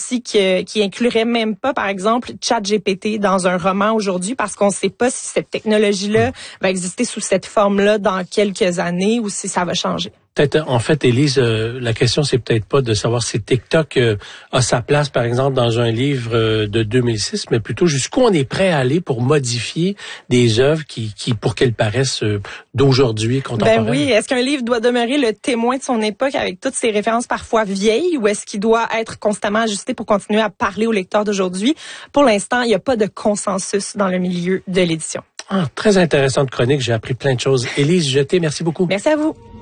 aussi qui inclurait même pas, par exemple, ChatGPT dans un roman aujourd'hui parce qu'on ne sait pas si cette technologie-là va exister sous cette forme-là dans quelques années ou si ça va changer. Peut-être, en fait, Élise, la question, c'est peut-être pas de savoir si TikTok a sa place, par exemple, dans un livre de 2006, mais plutôt jusqu'où on est prêt à aller pour modifier des œuvres qui pour qu'elles paraissent d'aujourd'hui, contemporaines. Ben oui, est-ce qu'un livre doit demeurer le témoin de son époque avec toutes ses références parfois vieilles ou est-ce qu'il doit être constamment ajusté pour continuer à parler au lecteur d'aujourd'hui? Pour l'instant, il n'y a pas de consensus dans le milieu de l'édition. Très intéressante chronique, j'ai appris plein de choses. Élise Jeté, merci beaucoup. Merci à vous.